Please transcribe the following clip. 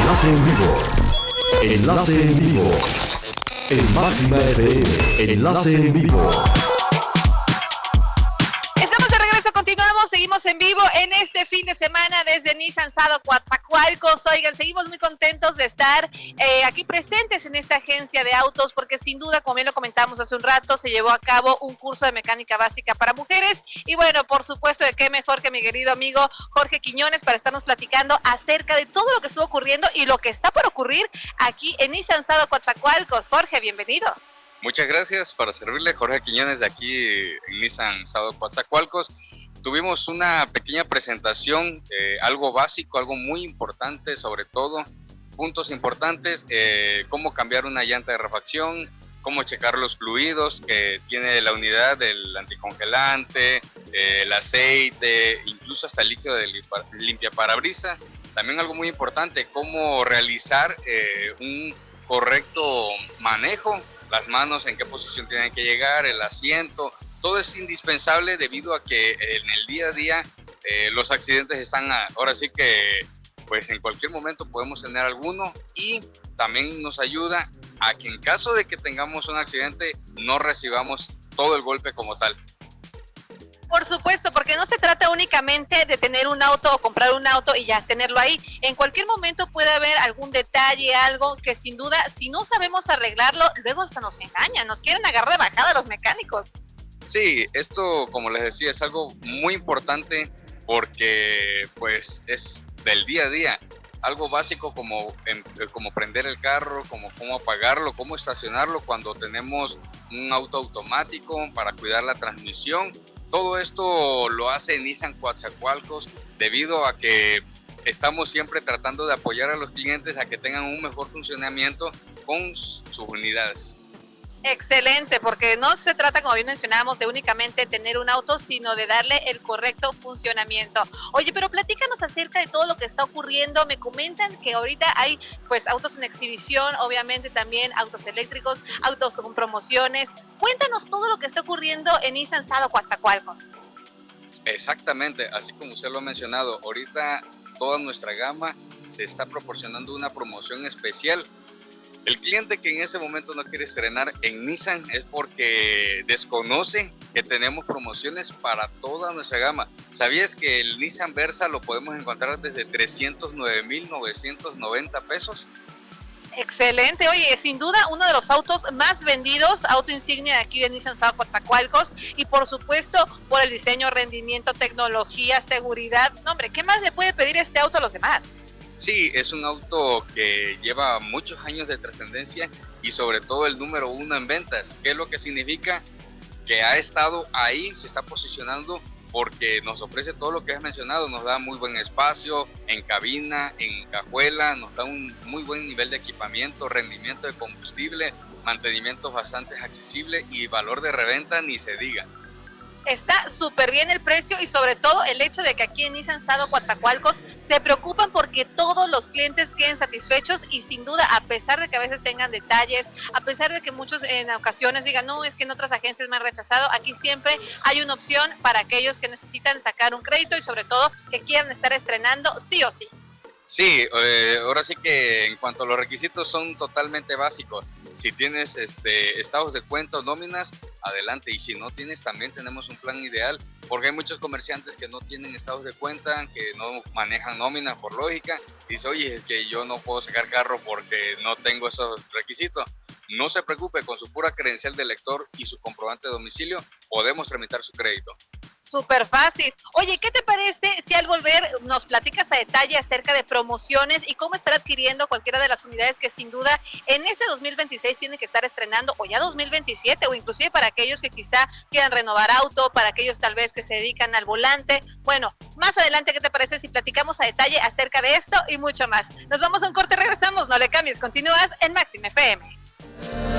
Enlace en vivo. Enlace en vivo. En Máxima FM. Enlace en vivo. Seguimos en vivo en este fin de semana desde Nissan Sado Coatzacoalcos. Oigan, seguimos muy contentos de estar aquí presentes en esta agencia de autos porque sin duda, como bien lo comentamos hace un rato, se llevó a cabo un curso de mecánica básica para mujeres y bueno, por supuesto, de qué mejor que mi querido amigo Jorge Quiñones para estarnos platicando acerca de todo lo que estuvo ocurriendo y lo que está por ocurrir aquí en Nissan Sado Coatzacoalcos. Jorge, bienvenido. Muchas gracias, para servirle. Jorge Quiñones de aquí en Nissan Sado Coatzacoalcos. Tuvimos una pequeña presentación, algo básico, algo muy importante, sobre todo, puntos importantes, cómo cambiar una llanta de refacción, cómo checar los fluidos que tiene la unidad, del anticongelante, el aceite, incluso hasta el líquido de limpiaparabrisas. También algo muy importante, cómo realizar un correcto manejo, las manos en qué posición tienen que llegar, el asiento. Todo es indispensable debido a que en el día a día los accidentes están, ahora sí que pues en cualquier momento podemos tener alguno y también nos ayuda a que en caso de que tengamos un accidente no recibamos todo el golpe como tal. Por supuesto, porque no se trata únicamente de tener un auto o comprar un auto y ya tenerlo ahí. En cualquier momento puede haber algún detalle, algo que sin duda, si no sabemos arreglarlo, luego hasta nos engañan, nos quieren agarrar de bajada los mecánicos. Sí, esto, como les decía, es algo muy importante porque pues es del día a día, algo básico como prender el carro, como cómo apagarlo, cómo estacionarlo cuando tenemos un auto automático para cuidar la transmisión. Todo esto lo hace Nissan Coatzacoalcos debido a que estamos siempre tratando de apoyar a los clientes a que tengan un mejor funcionamiento con sus unidades. Excelente, porque no se trata, como bien mencionábamos, de únicamente tener un auto, sino de darle el correcto funcionamiento. Oye, pero platícanos acerca de todo lo que está ocurriendo. Me comentan que ahorita hay pues autos en exhibición, obviamente también autos eléctricos, autos con promociones. Cuéntanos todo lo que está ocurriendo en Nissan Sado Coatzacoalcos. Exactamente, así como usted lo ha mencionado, ahorita toda nuestra gama se está proporcionando una promoción especial. El cliente que en ese momento no quiere estrenar en Nissan es porque desconoce que tenemos promociones para toda nuestra gama. ¿Sabías que el Nissan Versa lo podemos encontrar desde 309,990 pesos? Excelente, oye, sin duda uno de los autos más vendidos, auto insignia de aquí de Nissan Sado Coatzacoalcos y por supuesto por el diseño, rendimiento, tecnología, seguridad. No, hombre, ¿qué más le puede pedir este auto a los demás? Sí, es un auto que lleva muchos años de trascendencia y sobre todo el número 1 en ventas. ¿Qué es lo que significa? Que ha estado ahí, se está posicionando porque nos ofrece todo lo que has mencionado, nos da muy buen espacio en cabina, en cajuela, nos da un muy buen nivel de equipamiento, rendimiento de combustible, mantenimiento bastante accesible y valor de reventa ni se diga. Está súper bien el precio y sobre todo el hecho de que aquí en Nissan Sado Coatzacoalcos se preocupan porque todos los clientes queden satisfechos y sin duda, a pesar de que a veces tengan detalles, a pesar de que muchos en ocasiones digan, no, es que en otras agencias me han rechazado, aquí siempre hay una opción para aquellos que necesitan sacar un crédito y sobre todo que quieran estar estrenando sí o sí. Sí, ahora sí que en cuanto a los requisitos son totalmente básicos. Si tienes estados de cuenta o nóminas, adelante. Y si no tienes, también tenemos un plan ideal. Porque hay muchos comerciantes que no tienen estados de cuenta, que no manejan nóminas por lógica. Dice, oye, es que yo no puedo sacar carro porque no tengo esos requisitos. No se preocupe, con su pura credencial de lector y su comprobante de domicilio, podemos tramitar su crédito. Súper fácil. Oye, ¿qué te parece si al volver nos platicas a detalle acerca de promociones y cómo estar adquiriendo cualquiera de las unidades que sin duda en este 2026 tienen que estar estrenando o ya 2027 o inclusive para aquellos que quizá quieran renovar auto, para aquellos tal vez que se dedican al volante? Bueno, más adelante, ¿qué te parece si platicamos a detalle acerca de esto y mucho más? Nos vamos a un corte, regresamos, no le cambies, continúas en Máxima FM.